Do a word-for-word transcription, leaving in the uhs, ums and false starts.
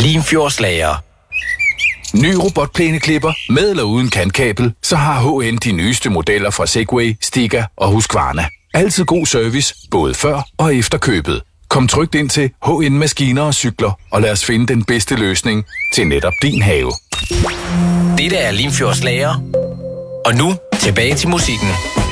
Limfjordslager. Ny robotplæneklipper med eller uden kantkabel, så har H N de nyeste modeller fra Segway, Stiga og Husqvarna. Altid god service, både før og efter købet. Kom trygt ind til H N Maskiner og Cykler, og lad os finde den bedste løsning til netop din have. Dette er Limfjordslager. Og nu tilbage til musikken.